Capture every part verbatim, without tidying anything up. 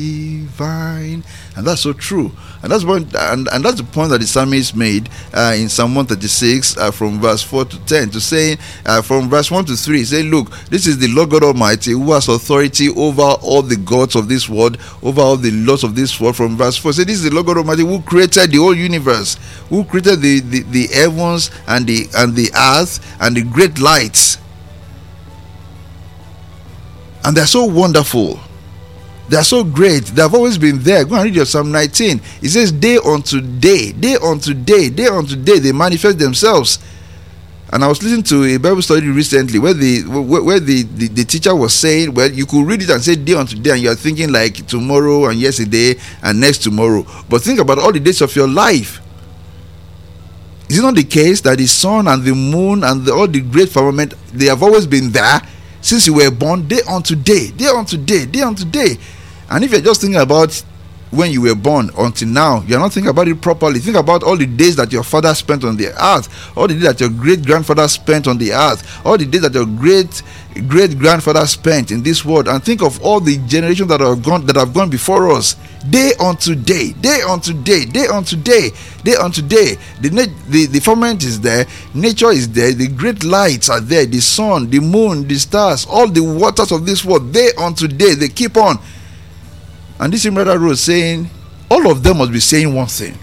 divine. And that's so true. And that's one, and, and that's the point that the psalmist made uh, in Psalm one thirty-six uh, from verse four to ten, to say uh, from verse one to three, say, look, this is the Lord God Almighty who has authority over all the gods of this world, over all the laws of this world. From verse four, say, this is the Lord God Almighty who created the whole universe, who created the, the, the heavens and the and the earth and the great lights. And they're so wonderful. They are so great. They have always been there. Go and read your Psalm nineteen. It says, day unto day, day unto day, day unto day, they manifest themselves. And I was listening to a Bible study recently where the where, where the, the, the teacher was saying, well, you could read it and say day unto day, and you are thinking like tomorrow and yesterday and next tomorrow. But think about all the days of your life. Is it not the case that the sun and the moon and the, all the great firmament, they have always been there since you were born, day unto day, day unto day, day unto day? And if you're just thinking about when you were born until now, you're not thinking about it properly. Think about all the days that your father spent on the earth, all the days that your great grandfather spent on the earth, all the days that your great great grandfather spent in this world, and think of all the generations that have gone that have gone before us. Day unto day, day unto day, day unto day, day unto day. The the the firmament is there, nature is there, the great lights are there, the sun, the moon, the stars, all the waters of this world. Day unto day, they keep on. And this brother wrote saying, all of them must be saying one thing.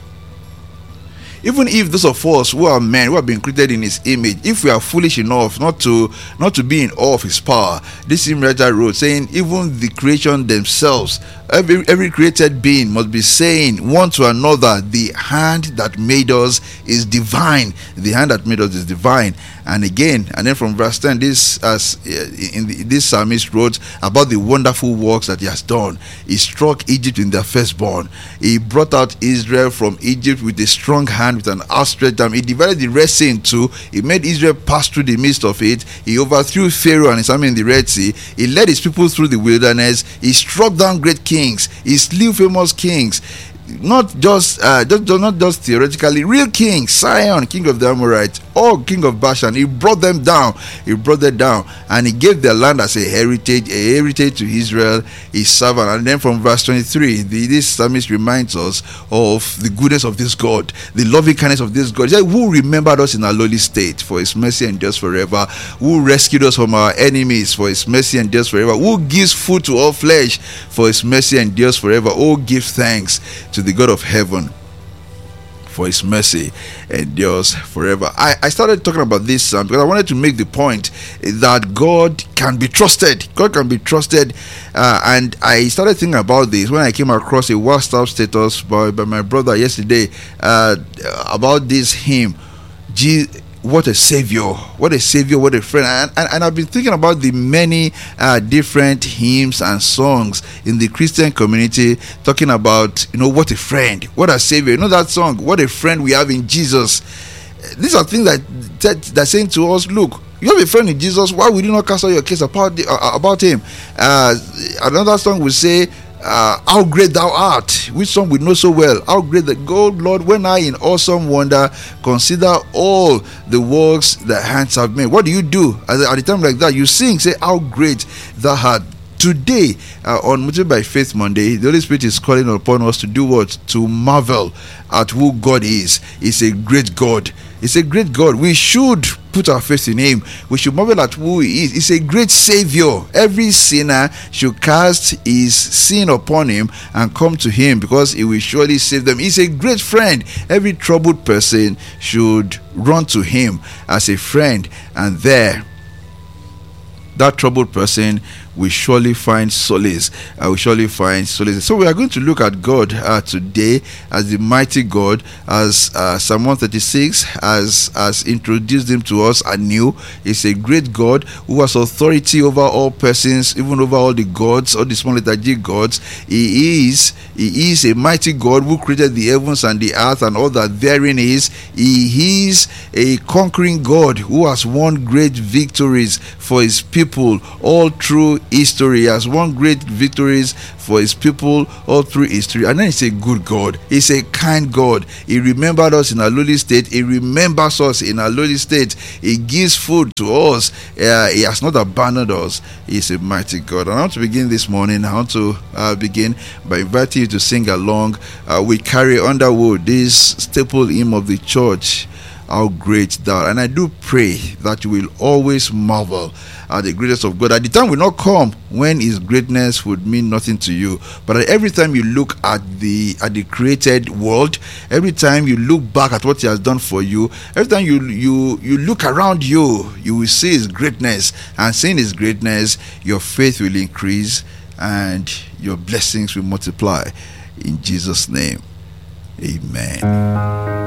Even if those of us who are men, who have been created in his image, if we are foolish enough not to not to be in awe of his power, this same writer wrote saying, even the creation themselves, every every created being must be saying one to another, the hand that made us is divine. The hand that made us is divine. And again, and then from verse ten, this as in the, this psalmist wrote about the wonderful works that he has done. He struck Egypt in their firstborn. He brought out Israel from Egypt with a strong hand, with an outstretched arm. He divided the Red Sea in two. He made Israel pass through the midst of it. He overthrew Pharaoh and his army in the Red Sea. He led his people through the wilderness. He struck down great kings. He slew famous kings. Not just, uh, just, not just theoretically, real king, Sihon, king of the Amorites, or king of Bashan. He brought them down. He brought them down, and he gave their land as a heritage, a heritage to Israel, his servant. And then from verse twenty-three, the, this psalmist reminds us of the goodness of this God, the loving kindness of this God. He said, who remembered us in our lowly state, for his mercy endures forever. Who rescued us from our enemies, for his mercy endures forever. Who gives food to all flesh, for his mercy endures forever. Oh, give thanks to the God of heaven, for his mercy endures forever. I, I started talking about this um, because I wanted to make the point that God can be trusted. God can be trusted. Uh, and I started thinking about this when I came across a WhatsApp status by, by my brother yesterday uh, about this hymn, Jesus. What a savior, what a savior, what a friend. And, and, and I've been thinking about the many uh, different hymns and songs in the Christian community talking about, you know, what a friend, what a savior. You know that song, what a friend we have in Jesus. These are things that that they're saying to us, look, you have a friend in Jesus, why would you not cast out your case about, the, uh, about him? Uh, another song will say, Uh, how great thou art, which song we know so well. How great the God, Lord, when I in awesome wonder consider all the works that hands have made. What do you do at the, at the time like that? You sing, say, how great thou art. Today, uh, on Motivated by Faith Monday, the Holy Spirit is calling upon us to do what? To marvel at who God is. He's a great God. He's a great God. We should put our faith in him. We should marvel at who he is. He's a great savior. Every sinner should cast his sin upon him and come to him, because he will surely save them. He's a great friend. Every troubled person should run to him as a friend, and there that troubled person will surely find solace. I will surely find solace. So we are going to look at God uh, today as the mighty God, as uh, Psalm one thirty-six has, has introduced him to us anew. He's a great God who has authority over all persons, even over all the gods, all the small letter G gods. He is, he is a mighty God who created the heavens and the earth and all that therein is. He is a conquering God who has won great victories for his people all through history. He has won great victories for his people all through history. And then he's a good God. He's a kind God. He remembered us in our lowly state. He remembers us in our lowly state. He gives food to us. Uh, he has not abandoned us. He's a mighty God. And I want to begin this morning. I want to uh, begin by inviting you to sing along uh, with Carrie Underwood, this staple hymn of the church, How Great Thou. And I do pray that you will always marvel at the greatness of God. At the time will not come when his greatness would mean nothing to you, but every time you look at the at the created world, every time you look back at what he has done for you, every time you you you look around you, you will see his greatness, and seeing his greatness, your faith will increase and your blessings will multiply. In Jesus' name, amen.